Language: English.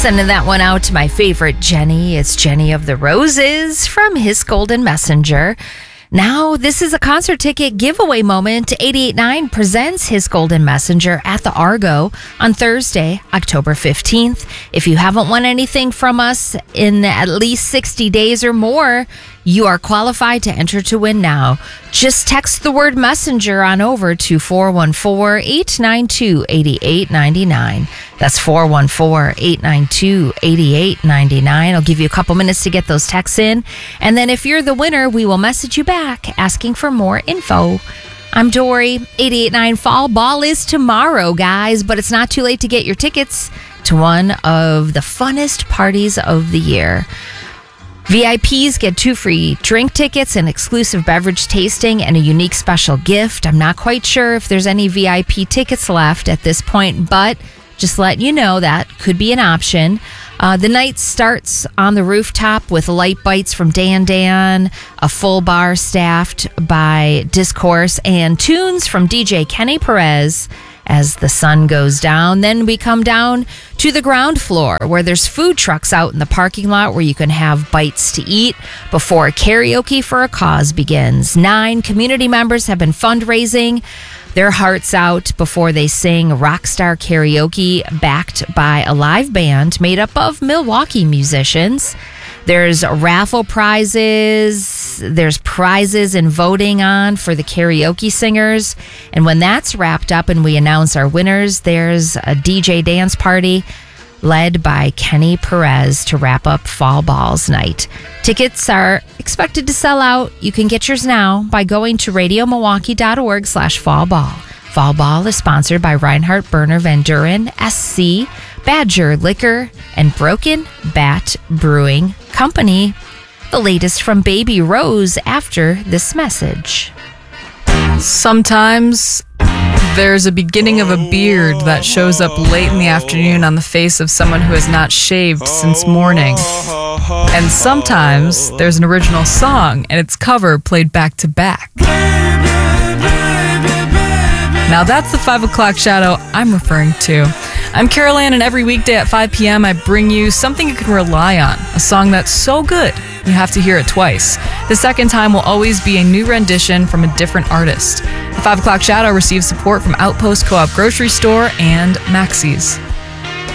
Sending that one out to my favorite Jenny. It's Jenny of the Roses from His Golden Messenger. Now, this is a concert ticket giveaway moment. 88.9 presents His Golden Messenger at the Argo on Thursday, October 15th. If you haven't won anything from us in at least 60 days or more, you are qualified to enter to win now. Just text the word messenger on over to 414-892-8899. That's 414-892-8899. I'll give you a couple minutes to get those texts in. And then if you're the winner, we will message you back asking for more info. I'm Dory. 88.9 Fall Ball is tomorrow, guys, but it's not too late to get your tickets to one of the funnest parties of the year. VIPs get 2 free drink tickets, an exclusive beverage tasting, and a unique special gift. I'm not quite sure if there's any VIP tickets left at this point, but just let you know that could be an option. The night starts on the rooftop with light bites from Dan Dan, a full bar staffed by Discourse, and tunes from DJ Kenny Perez as the sun goes down. Then we come down to the ground floor where there's food trucks out in the parking lot where you can have bites to eat before Karaoke for a Cause begins. 9 community members have been fundraising their hearts out before they sing Rockstar Karaoke, backed by a live band made up of Milwaukee musicians. There's raffle prizes. There's prizes and voting on for the karaoke singers. And when that's wrapped up and we announce our winners, there's a DJ dance party led by Kenny Perez to wrap up Fall Balls night. Tickets are expected to sell out. You can get yours now by going to radiomilwaukee.org/fallball. Fall Ball is sponsored by Reinhardt Berner Van Duren, SC, Badger Liquor, and Broken Bat Brewing Company. The latest from Baby Rose after this message. Sometimes there's a beginning of a beard that shows up late in the afternoon on the face of someone who has not shaved since morning. And sometimes there's an original song and its cover played back to back. Now that's the 5 o'clock shadow I'm referring to. I'm Carol Ann, and every weekday at 5 p.m. I bring you something you can rely on, a song that's so good you have to hear it twice. The second time will always be a new rendition from a different artist. The 5 o'clock shadow receives support from Outpost Co-op Grocery Store and Maxey's.